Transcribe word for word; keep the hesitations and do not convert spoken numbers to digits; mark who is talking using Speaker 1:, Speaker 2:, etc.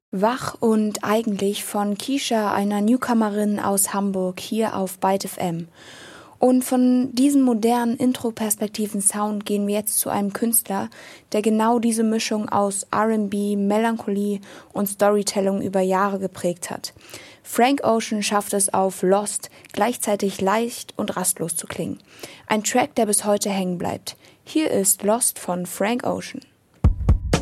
Speaker 1: Wach und eigentlich von Keisha, einer Newcomerin aus Hamburg, hier auf Byte F M. Und von diesem modernen Intro-Perspektiven-Sound gehen wir jetzt zu einem Künstler, der genau diese Mischung aus R and B, Melancholie und Storytelling über Jahre geprägt hat. Frank Ocean schafft es auf Lost, gleichzeitig leicht und rastlos zu klingen. Ein Track, der bis heute hängen bleibt. Hier ist Lost von Frank Ocean.